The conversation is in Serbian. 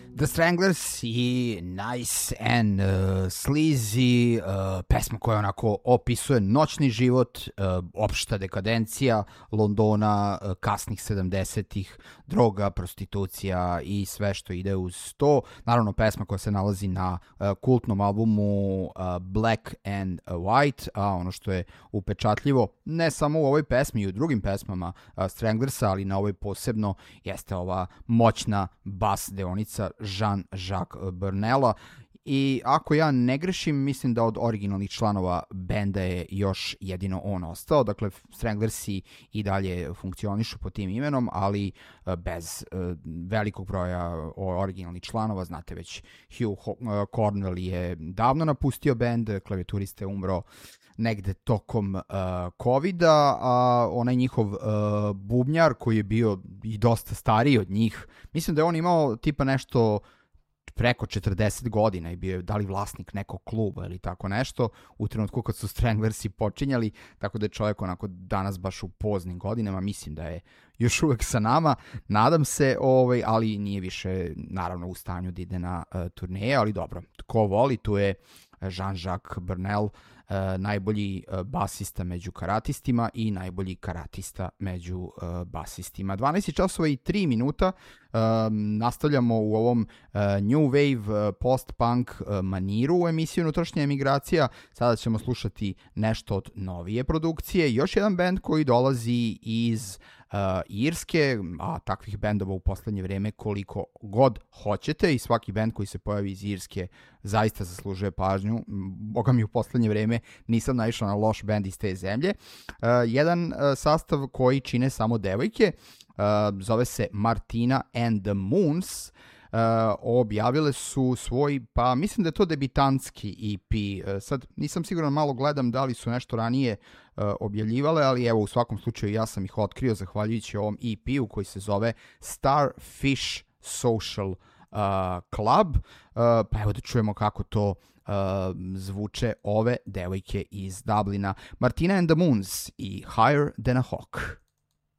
The Stranglers i Nice and Sleazy, pesma koja onako opisuje noćni život, opšta dekadencija Londona, kasnih 70-ih, droga, prostitucija i sve što ide uz to. Naravno, pesma koja se nalazi na kultnom albumu Black and White, a ono što je upečatljivo, ne samo u ovoj pesmi i u drugim pesmama Stranglersa, ali na ovoj posebno, jeste ova moćna bas deonica Jean-Jacques Brunella. I ako ja ne grešim, mislim da od originalnih članova benda je još jedino on ostao. Dakle, Stranglersi i dalje funkcionišu pod tim imenom, ali bez velikog broja originalnih članova. Znate već, Hugh Cornwell je davno napustio bend, klavijaturista je umro negde tokom COVID-a, a onaj njihov bubnjar koji je bio i dosta stariji od njih, mislim da je on imao tipa nešto preko 40 godina i bio je da li vlasnik nekog kluba ili tako nešto u trenutku kad su Stranglersi počinjali, tako da je čovjek onako danas baš u poznim godinama, mislim da je još uvek sa nama, nadam se, ali nije više naravno u stanju da ide na turneje, ali dobro, ko voli, tu je Jean-Jacques Brunel, najbolji basista među karatistima i najbolji karatista među basistima. 12 časova i 3 minuta, nastavljamo u ovom new wave post-punk maniru u emisiju Unutrašnja emigracija. Sada ćemo slušati nešto od novije produkcije, još jedan band koji dolazi iz Irske, a takvih bendova u poslednje vreme koliko god hoćete i svaki bend koji se pojavi iz Irske zaista zaslužuje pažnju. Boga mi u poslednje vreme nisam naišao na loš bend iz te zemlje. Jedan sastav koji čine samo devojke, zove se Martina and the Moons. Objavile su svoj, pa mislim da je to debitantski EP, sad nisam siguran, malo gledam da li su nešto ranije objavljivale, ali evo u svakom slučaju ja sam ih otkrio zahvaljujući ovom EP-u koji se zove Starfish Social Club, pa evo da čujemo kako to zvuče ove devojke iz Dublina. Martina and the Moons i Higher Than a Hawk.